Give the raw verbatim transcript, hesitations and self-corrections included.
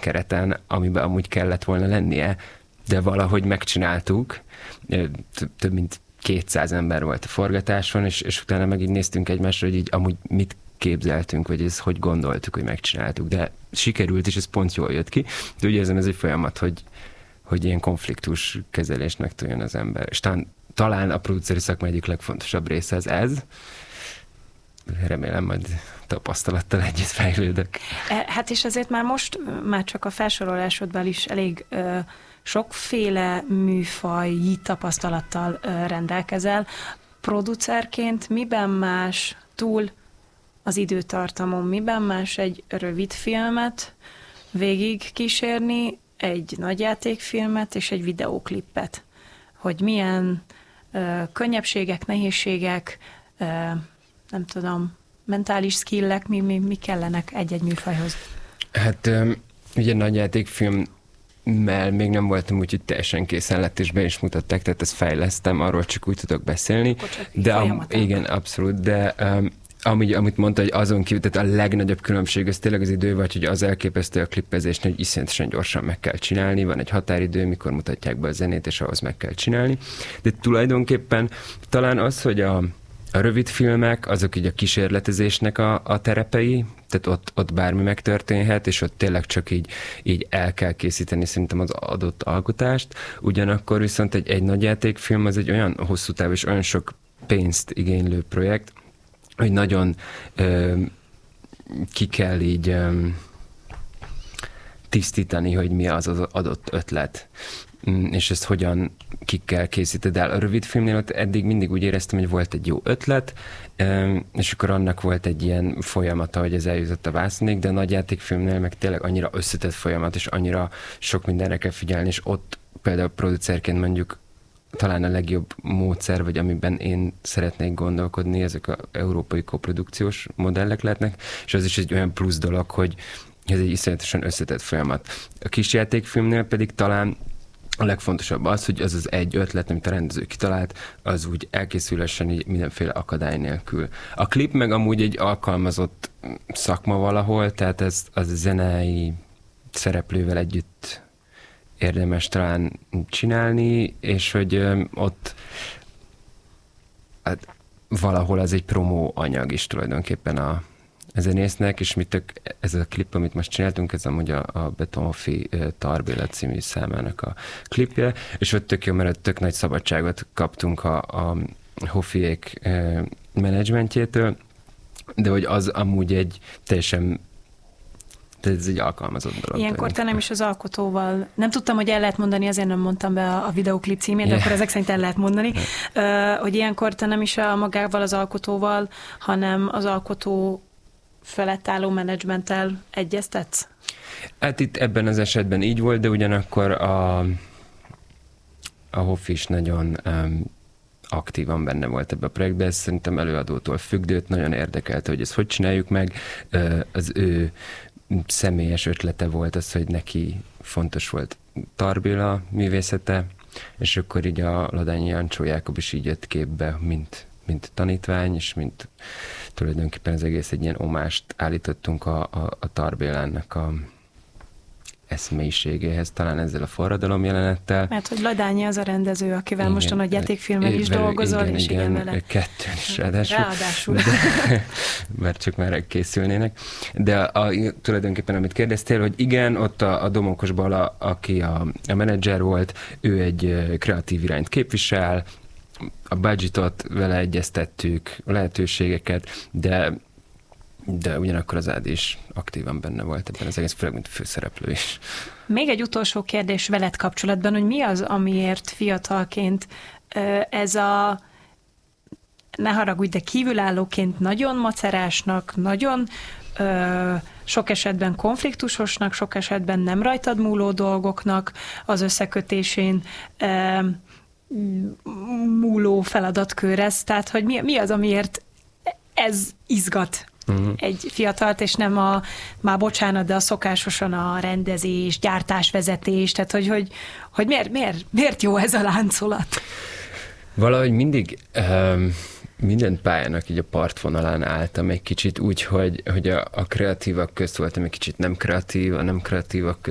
kereten, amiben amúgy kellett volna lennie, de valahogy megcsináltuk. Több mint kétszáz ember volt a forgatáson, és, és utána meg így néztünk egymásra, hogy így amúgy mit képzeltünk, vagy ez hogy gondoltuk, hogy megcsináltuk. De sikerült, és ez pont jól jött ki. De úgy érzem, ez egy folyamat, hogy, hogy ilyen konfliktus kezelést meg tudjon az ember. És talán, talán a produceri szakma egyik legfontosabb része az ez. Remélem, majd tapasztalattal együtt fejlődök. Hát és azért már most, már csak a felsorolásodban is elég ö, sokféle műfaji tapasztalattal ö, rendelkezel. Producerként miben más túl az időtartamon, miben más egy rövid filmet végig kísérni, egy nagyjátékfilmet és egy videóklipet? Hogy milyen ö, könnyebbségek, nehézségek, ö, nem tudom, mentális skillek, mi, mi, mi kellenek egy-egy műfajhoz? Hát ugye nagyjátékfilmmel még nem voltam úgy, hogy teljesen készen lett, és be is mutatták, tehát ezt fejlesztem, arról csak úgy tudok beszélni. De am, igen, abszolút, de um, amúgy, amit mondta, hogy azon kívül, tehát a legnagyobb különbség az tényleg az idő, vagy hogy az elképesztő a klippezésnél, hogy iszonyatosan gyorsan meg kell csinálni, van egy határidő, mikor mutatják be a zenét, és ahhoz meg kell csinálni. De tulajdonképpen talán az, hogy a A rövid filmek, azok így a kísérletezésnek a, a terepei, tehát ott, ott bármi megtörténhet, és ott tényleg csak így, így el kell készíteni szerintem az adott alkotást. Ugyanakkor viszont egy, egy nagyjátékfilm az egy olyan hosszú távú és olyan sok pénzt igénylő projekt, hogy nagyon ö, ki kell így ö, tisztítani, hogy mi az az adott ötlet, és ezt hogyan kikkel készíted el. A rövid filmnél ott eddig mindig úgy éreztem, hogy volt egy jó ötlet, és akkor annak volt egy ilyen folyamata, hogy ez eljutott a vászonig, de a nagyjátékfilmnél meg tényleg annyira összetett folyamat, és annyira sok mindenre kell figyelni, és ott például producerként mondjuk talán a legjobb módszer, vagy amiben én szeretnék gondolkodni, ezek az európai koprodukciós modellek lehetnek, és az is egy olyan plusz dolog, hogy ez egy iszonyatosan összetett folyamat. A kisjátékfilmnél pedig talán a legfontosabb az, hogy az az egy ötlet, amit a rendező kitalált, az úgy elkészülhessen így mindenféle akadály nélkül. A klip meg amúgy egy alkalmazott szakma valahol, tehát ez az a zenei szereplővel együtt érdemes talán csinálni, és hogy öm, ott hát, valahol az egy promó anyag is tulajdonképpen a a zenésznek, és mi tök, ez a klip, amit most csináltunk, ez amúgy a, a Betonhofi Tarbéla című számának a klipje, és ott tök jó, mert tök nagy szabadságot kaptunk a, a Hofiék eh, menedzsmentjétől, de hogy az amúgy egy teljesen, tehát ez egy alkalmazott dolog. Ilyenkor te nem is az alkotóval, nem tudtam, hogy el lehet mondani, azért nem mondtam be a, a videóklip címét, de yeah. akkor ezek szerint el lehet mondani, yeah. uh, hogy ilyenkor te nem is a magával az alkotóval, hanem az alkotó felett álló menedzsmenttel egyeztetsz? Hát itt ebben az esetben így volt, de ugyanakkor a, a Hoff is nagyon um, aktívan benne volt ebbe a projektben, ez szerintem előadótól függött, nagyon érdekelte, hogy ezt hogy csináljuk meg. Az ő személyes ötlete volt az, hogy neki fontos volt Tarbéla művészete, és akkor így a Ladányi Jancsó Jákob is így jött képbe, mint, mint tanítvány, és mint tulajdonképpen az egész egy ilyen omást állítottunk a, a, a Tarbélának a eszmélyiségéhez, talán ezzel a forradalom jelenettel. Mert hogy Ladányi az a rendező, akivel igen, most a nagyjátékfilmen is dolgozol, igen, és igen, igen vele. Kettőn is ráadásul. Ráadásul. De, mert csak már készülnének. De a, a, tulajdonképpen, amit kérdeztél, hogy igen, ott a, a Domokos Bala, aki a, a menedzser volt, ő egy kreatív irányt képvisel, a budgetot vele egyeztettük, a lehetőségeket, de de ugyanakkor az Ádi is aktívan benne volt ebben az egész, főleg mint főszereplő is. Még egy utolsó kérdés veled kapcsolatban, hogy mi az, amiért fiatalként ez a, ne haragudj, de kívülállóként nagyon macerásnak, nagyon ö, sok esetben konfliktusosnak, sok esetben nem rajtad múló dolgoknak az összekötésén ö, múló feladatkör ez, tehát hogy mi, mi az, amiért ez izgat uh-huh. egy fiatalt, és nem a, már bocsánat, de a szokásosan a rendezés, gyártásvezetés, tehát hogy, hogy, hogy miért, miért, miért jó ez a láncolat? Valahogy mindig um, minden pályának így a partvonalán álltam egy kicsit úgy, hogy, hogy a, a kreatívak közt voltam egy kicsit nem kreatív, a nem kreatívak közt